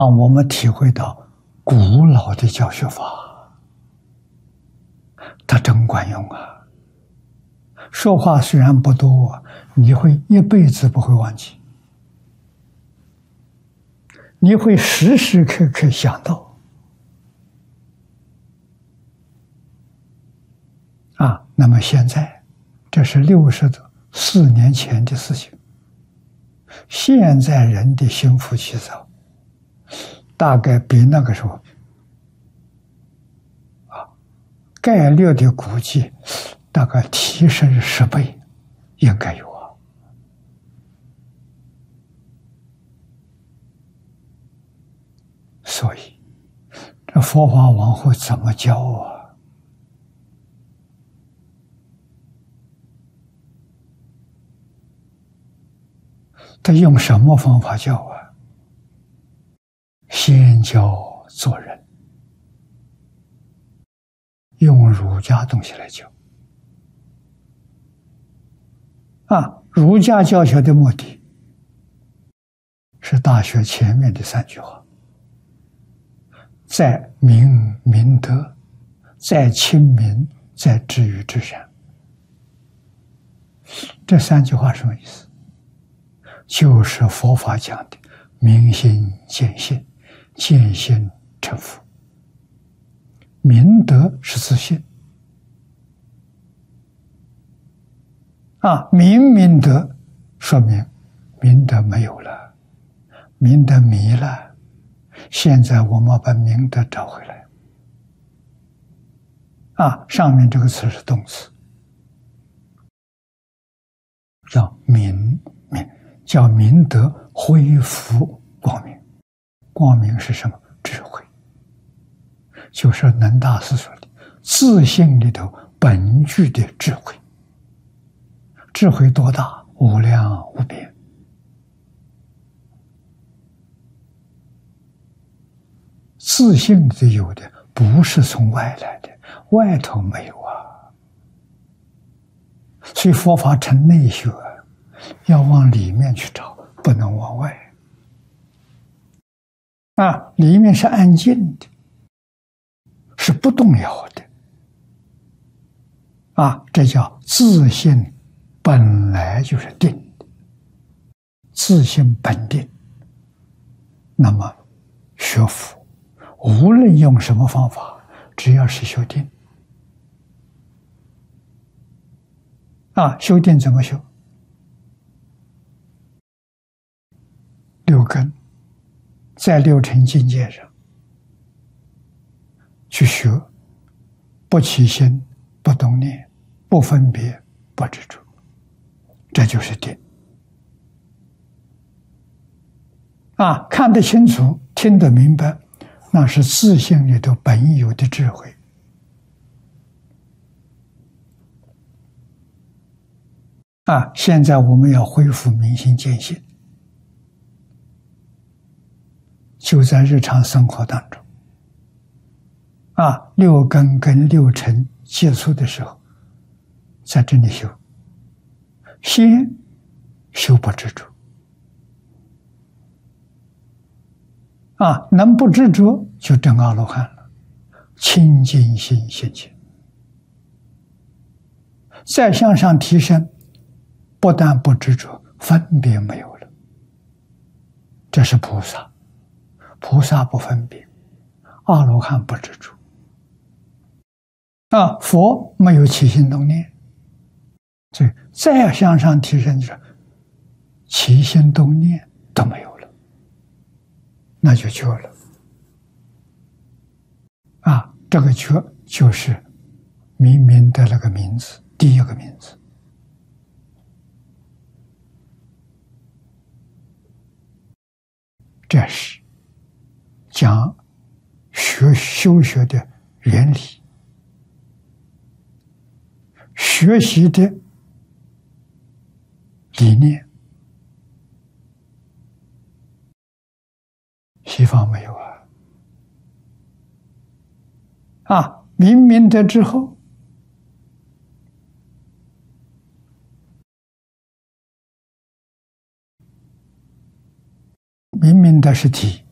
我们体会到古老的教学法，它真管用啊！说话虽然不多，你会一辈子不会忘记，你会时时刻刻想到。那么现在，这是64年前的事情。现在人的心浮气躁，大概比那个时候，概略的估计，大概提升10倍，应该有啊。所以，这佛法往后怎么教啊？他用什么方法教啊？先教做人，用儒家东西来教。儒家教学的目的是《大学》前面的3句话：在明明德，在亲民，在知于至善。这3句话什么意思？就是佛法讲的明心见性，见性成佛。明德是自信明德说明明德没有了，明德迷了。现在我们把明德找回来。上面这个词是动词，叫明，叫明德恢复光明。光明是什么？智慧，就是能大师说的自性里头本具的智慧。智慧多大？无量无边。自性里有的，不是从外来的，外头没有啊。所以佛法成内学，要往里面去找，不能往外。里面是安静的，是不动摇的。这叫自性本来就是定的，自性本定。那么学佛无论用什么方法，只要是修定。修定怎么修？6根，在6尘境界上去学，不起心，不动念，不分别，不执着，这就是定。看得清楚，听得明白，那是自性里头本有的智慧。现在我们要恢复明心见性，就在日常生活当中。6根跟6尘接触的时候，在这里修，先修不执着。能不执着就证阿罗汉了，清净心现前。再向上提升，不但不执着，分别没有了。这是菩萨，菩萨不分别，阿罗汉不执着。佛没有起心动念，所以再向上提升，就是起心动念都没有了，那就觉了。这个觉就是明明的那个名字，第一个名字。这是讲修学的原理，学习的理念。西方没有明明德之后，明明德是体，